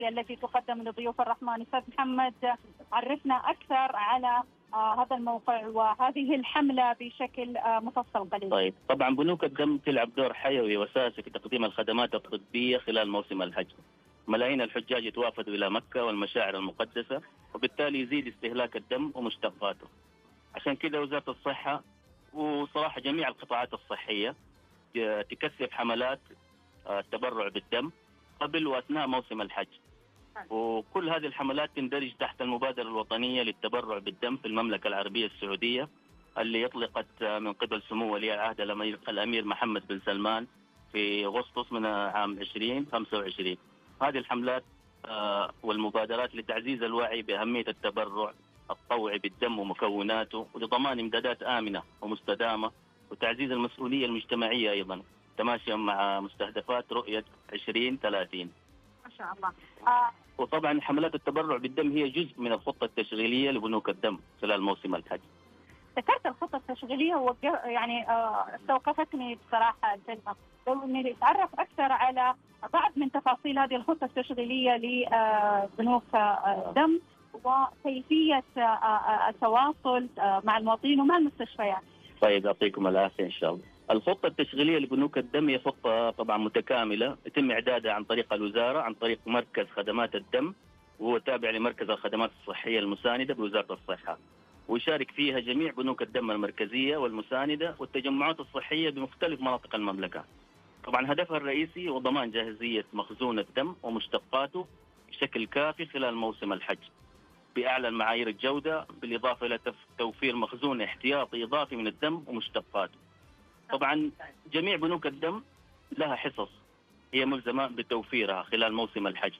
الثقافية التي تقدم لضيوف الرحمن. أستاذ محمد، عرفنا أكثر على هذا الموقع وهذه الحملة بشكل مفصل قليل. طيب، طبعا بنوك الدم تلعب دور حيوي وأساسي في تقديم الخدمات الطبية خلال موسم الحج. ملايين الحجاج يتوافدوا إلى مكة والمشاعر المقدسة، وبالتالي يزيد استهلاك الدم ومشتقاته. عشان كذا وزارة الصحة وصراحة جميع القطاعات الصحية تكثف حملات التبرع بالدم قبل وأثناء موسم الحج. وكل هذه الحملات تندرج تحت المبادرة الوطنية للتبرع بالدم في المملكة العربية السعودية، اللي أطلقت من قبل سمو ولي العهد الأمير محمد بن سلمان في أغسطس من عام 2025. هذه الحملات والمبادرات لتعزيز الوعي بأهمية التبرع الطوعي بالدم ومكوناته، ولضمان إمدادات آمنة ومستدامة، وتعزيز المسؤولية المجتمعية أيضا تماشيا مع مستهدفات رؤية 2030. ما شاء الله. وطبعا حملات التبرع بالدم هي جزء من الخطة التشغيلية لبنوك الدم خلال موسم الحج. ذكرت الخطة التشغيلية يعني استوقفتني بصراحة الكلمة. لو إني أتعرف أكثر على بعض من تفاصيل هذه الخطة التشغيلية لبنوك الدم وكيفية التواصل مع المواطنين ومع المستشفيات. طيب، يعطيكم العافية إن شاء الله. الخطة التشغيلية لبنوك الدم هي خطة طبعا متكاملة، يتم إعدادها عن طريق الوزارة، عن طريق مركز خدمات الدم، وهو تابع لمركز الخدمات الصحية المساندة بوزارة الصحة. ويشارك فيها جميع بنوك الدم المركزية والمساندة والتجمعات الصحية بمختلف مناطق المملكة. طبعا هدفها الرئيسي هو ضمان جاهزية مخزون الدم ومشتقاته بشكل كافي خلال موسم الحج بأعلى معايير الجودة، بالإضافة إلى توفير مخزون احتياطي إضافي من الدم ومشتقاته. طبعا جميع بنوك الدم لها حصص هي ملزمة بتوفيرها خلال موسم الحج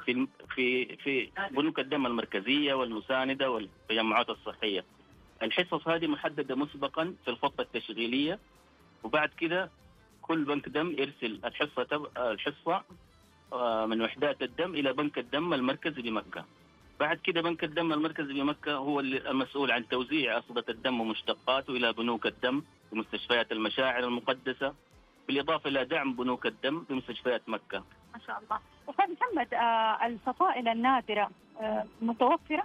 في بنوك الدم المركزية والمساندة والتجمعات الصحية. الحصص هذه محددة مسبقا في الخطة التشغيلية، وبعد كده كل بنك دم يرسل الحصة من وحدات الدم إلى بنك الدم المركزي بمكة. بعد كده بنك الدم المركزي بمكة هو المسؤول عن توزيع أصبة الدم ومشتقاته إلى بنوك الدم بمستشفيات المشاعر المقدسة، بالإضافة إلى دعم بنوك الدم بمستشفيات مكة. ما شاء الله. أستاذ محمد، الفصائل النادرة متوفرة؟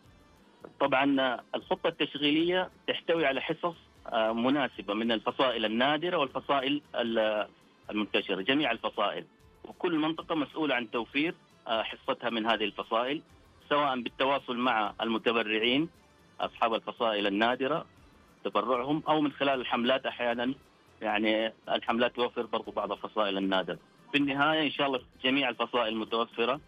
طبعا الخطة التشغيلية تحتوي على حصص مناسبة من الفصائل النادرة والفصائل المنتشرة، جميع الفصائل، وكل منطقة مسؤولة عن توفير حصتها من هذه الفصائل، سواء بالتواصل مع المتبرعين أصحاب الفصائل النادرة تبرعهم، أو من خلال الحملات. أحيانا يعني الحملات توفر برضو بعض الفصائل النادرة. في النهاية إن شاء الله جميع الفصائل متوفرة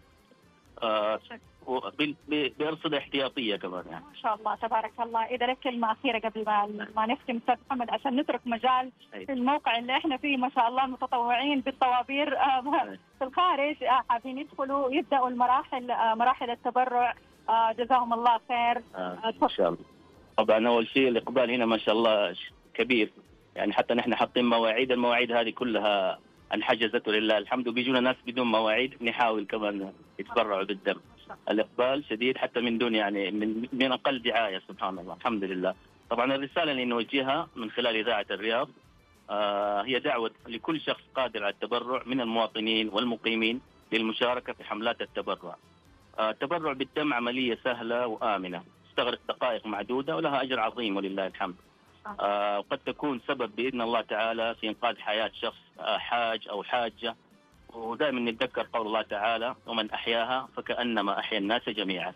بأرصدة احتياطية كمان يعني. ما شاء الله تبارك الله. إذا لك كلمة أخيرة قبل ما نختم أستاذ محمد، عشان نترك مجال في الموقع اللي احنا فيه ما شاء الله المتطوعين بالطوابير في الخارج حابين يدخلوا يبدأوا مراحل التبرع، جزاهم الله خير. إن شاء الله. طبعا أول شيء الإقبال هنا ما شاء الله كبير، يعني حتى نحن حاطين مواعيد، المواعيد هذه كلها انحجزت ولله الحمد، وبيجونا ناس بدون مواعيد نحاول كمان يتبرعوا بالدم. الإقبال شديد حتى من دون يعني من أقل دعاية، سبحان الله الحمد لله. طبعا الرسالة اللي نوجهها من خلال إذاعة الرياض هي دعوة لكل شخص قادر على التبرع من المواطنين والمقيمين للمشاركة في حملات التبرع. التبرع بالدم عملية سهلة وآمنة، تستغرق دقائق معدودة ولها أجر عظيم ولله الحمد. وقد تكون سبب بإذن الله تعالى في إنقاذ حياة شخص حاج أو حاجة. ودائما نتذكر قول الله تعالى: ومن أحياها فكأنما أحيا الناس جميعا.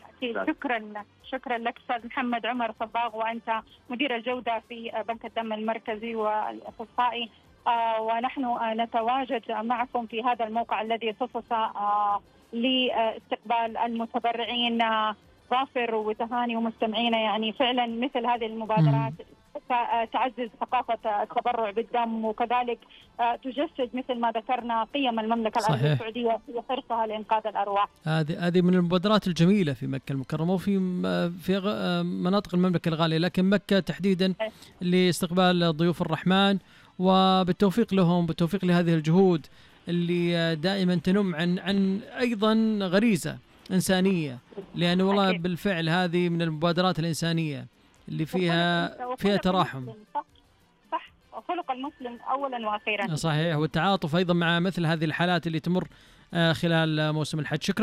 شكرا لك أستاذ محمد عمر صباغ، وأنت مدير الجودة في بنك الدم المركزي والأخصائي، ونحن نتواجد معكم في هذا الموقع الذي خصص لاستقبال المتبرعين. ظافر وتهاني ومستمعينا، يعني فعلا مثل هذه المبادرات تعزز ثقافة التبرع بالدم، وكذلك تجسد مثل ما ذكرنا قيم المملكة العربية السعودية في حرصها لإنقاذ الأرواح. هذه من المبادرات الجميلة في مكة المكرمة وفي مناطق المملكة الغالية، لكن مكة تحديدا لاستقبال ضيوف الرحمن، وبالتوفيق لهم، بالتوفيق لهذه الجهود اللي دائما تنم عن أيضا غريزة إنسانية، لأن والله بالفعل هذه من المبادرات الإنسانية اللي فيها تراحم. صح، وخلق المسلم أولا وأخيرا. صحيح، والتعاطف أيضا مع مثل هذه الحالات اللي تمر خلال موسم الحج. شكرا.